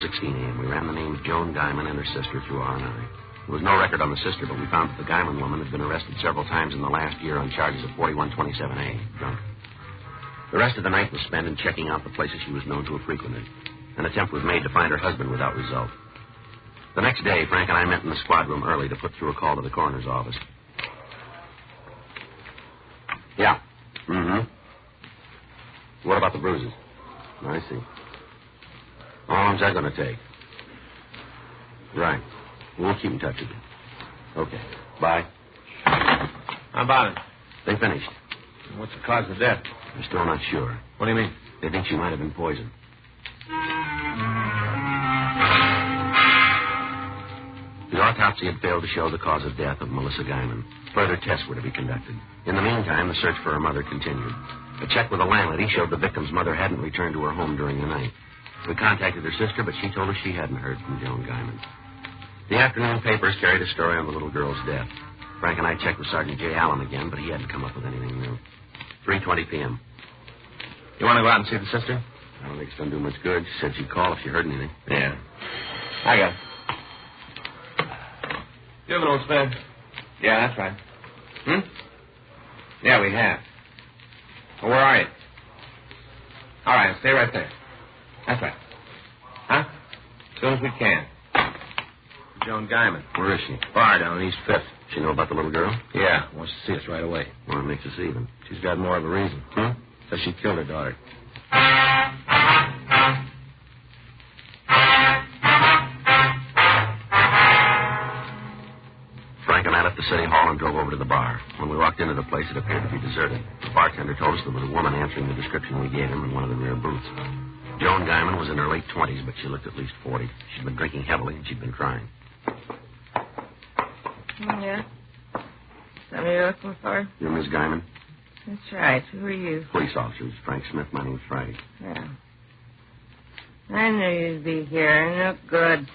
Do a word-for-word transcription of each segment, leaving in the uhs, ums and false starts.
sixteen a.m. We ran the names Joan Guyman and her sister through R and I. There was no record on the sister, but we found that the Guyman woman had been arrested several times in the last year on charges of forty-one twenty-seven A, drunk. The rest of the night was spent in checking out the places she was known to have frequented. An attempt was made to find her husband without result. The next day, Frank and I met in the squad room early to put through a call to the coroner's office. Yeah. Mm-hmm. What about the bruises? I see. How long's that going to take? Right. We'll keep in touch with you. Okay. Bye. How about it? They finished. What's the cause of death? They're still not sure. What do you mean? They think she might have been poisoned. The autopsy had failed to show the cause of death of Melissa Guyman. Further tests were to be conducted. In the meantime, the search for her mother continued. A check with the landlady showed the victim's mother hadn't returned to her home during the night. We contacted her sister, but she told us she hadn't heard from Joan Guyman. The afternoon papers carried a story on the little girl's death. Frank and I checked with Sergeant J. Allen again, but he hadn't come up with anything new. three twenty p.m. You want to go out and see the sister? I don't think it's going to do much good. She said she'd call if she heard anything. Yeah. I got it. You have an old spare? Yeah, that's right. Hmm? Yeah, we have. Well, where are you? All right, stay right there. That's right. Huh? As soon as we can. Joan Guyman. Where is she? Bar down East Fifth. She know about the little girl? Yeah, wants to see us right away. Well, it makes us even. She's got more of a reason. Hmm? Says she killed her daughter. Frank and I left the city hall and drove over to the bar. When we walked into the place, it appeared to be deserted. The bartender told us there was a woman answering the description we gave him in one of the rear booths. Joan Guyman was in her late twenties, but she looked at least forty. She'd been drinking heavily, and she'd been crying. Yeah? Somebody you're looking for? You're Miss Guyman? That's right. Who are you? Police officers. Frank Smith. My name's Friday. Yeah. I knew you'd be here. You look good.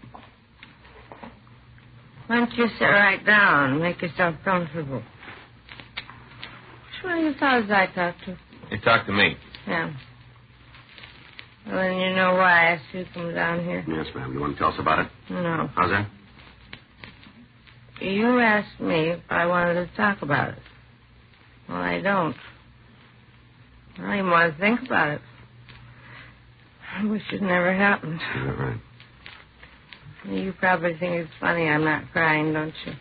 Why don't you sit right down? Make yourself comfortable. Which one of you fellas I talked to? You talked to me. Yeah. Well, then you know why I asked you to come down here. Yes, ma'am. You want to tell us about it? No. How's that? You asked me if I wanted to talk about it. Well, I don't. I don't even want to think about it. I wish it never happened. Is that right? You probably think it's funny I'm not crying, don't you?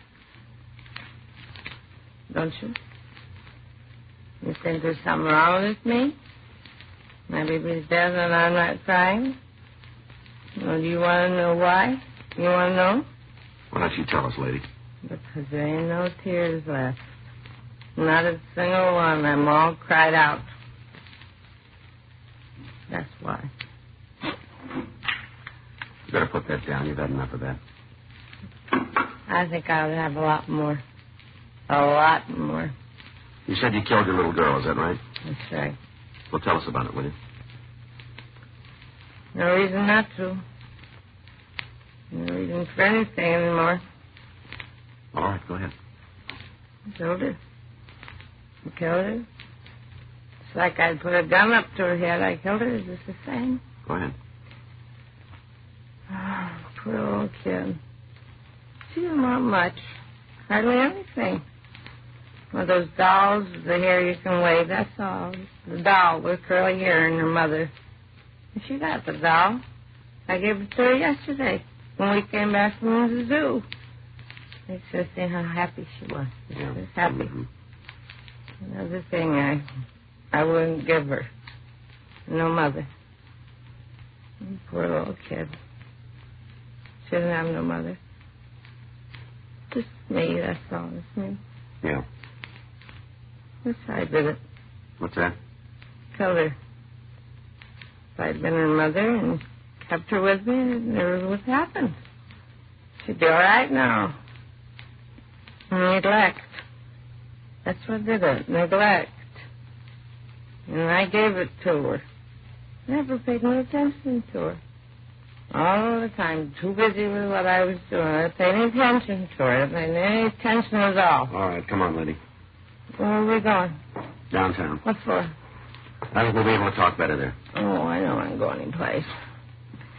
Don't you? You think there's something wrong with me? My baby's dead and I'm not crying? Well, do you want to know why? You want to know? Why don't you tell us, lady? Because there ain't no tears left. Not a single one. I'm all cried out. That's why. You better put that down. You've had enough of that. I think I would have a lot more. A lot more. You said you killed your little girl. Is that right? That's right. Well, tell us about it, will you? No reason not to. No reason for anything anymore. All right, go ahead. I killed her. I killed her. It's like I'd put a gun up to her head. I killed her. Is this the same? Go ahead. Oh, poor old kid. She didn't want much. Hardly anything. One of those dolls with the hair you can wave, that's all. The doll with curly hair and her mother. And she got the doll. I gave it to her yesterday when we came back from the zoo. It's just seeing how happy she was. She Yeah. was happy. Mm-hmm. Another thing I I wouldn't give her. No mother. Poor little kid. She didn't have no mother. Just me, that's all. It's me. Yeah. That's how I did it. What's that? Killed her. If I'd been her mother and kept her with me, it never would have happened. She'd be all right now. Neglect. That's what did it. Neglect. And I gave it to her. Never paid no attention to her. All the time, too busy with what I was doing. I didn't pay any attention to her. I didn't pay any attention at all. All right, come on, lady. Where are we going? Downtown. What for? I think we'll be able to talk better there. Oh, I don't want to go anyplace.